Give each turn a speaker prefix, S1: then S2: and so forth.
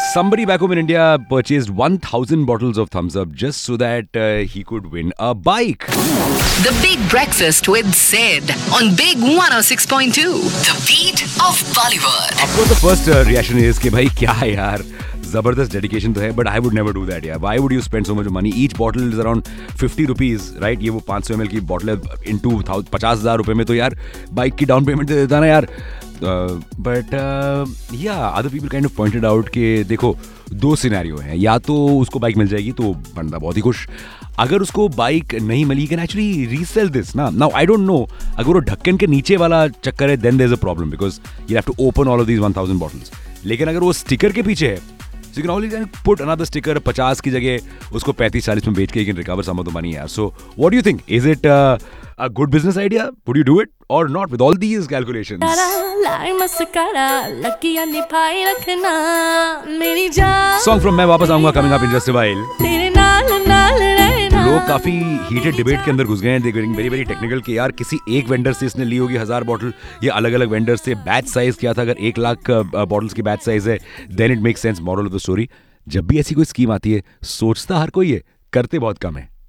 S1: Somebody back home in India purchased 1,000 bottles of Thumbs Up just so that he could win a bike.
S2: The Big Breakfast with Sid on Big 106.2. The beat of Bollywood.
S1: Of course, the first reaction is कि भाई क्या है यार, जबरदस्त dedication तो है, but I would never do that यार. Why would you spend so much money? Each bottle is around 50 rupees, right? ये वो 500 ml की बॉटल है, into 50,000 रुपए में तो यार बाइक की डाउन पेमेंट दे देता ना यार. But other people kind of pointed out कि देखो दो सिनेरियो हैं, या तो उसको बाइक मिल जाएगी तो बंदा बहुत ही खुश, अगर उसको बाइक नहीं मिली कैन एक्चुअली रीसेल दिस ना. नाउ आई डोंट नो, अगर वो ढक्कन के नीचे वाला चक्कर है then there is a problem because you have to open all of these 1000 bottles. लेकिन अगर वो स्टिकर के पीछे है, so you can always put another sticker 50 की जगह उसको 35-40 में बेच के you can recover some of the money यार. So what do you think? Is it a good business idea? Would you do it or not with all these calculations? Song from मैं वापस आऊंगा coming up in just a while. लोग काफी heated debate के अंदर घुस गए हैं. They getting very very technical कि यार किसी एक वेंडर से इसने ली होगी 1000 बॉटल, ये अलग अलग वेंडर से. बैच साइज क्या था? अगर 1 लाख बॉटल्स की बैच साइज है then it make sense. Moral of the story, जब भी ऐसी कोई स्कीम आती है सोचता हर कोई है, करते बहुत कम है.